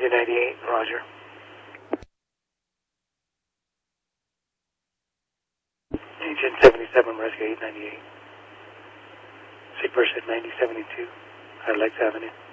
Engine 98, roger. Engine 77, rescue 898. Seatbird at 9072, Lex Avenue.